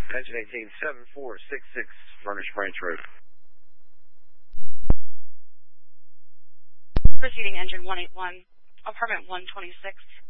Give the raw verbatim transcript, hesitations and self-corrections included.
Engine eighteen, seven four six six, Furnish Branch Road. Proceeding engine one eight one, apartment one twenty-six.